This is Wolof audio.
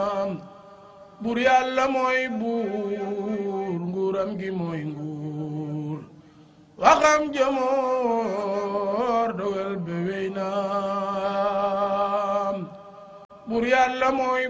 bur yàlla mooy buur nguuram gi mooy nguur waxam jëmoor dogal be wey na bur yàlla mooy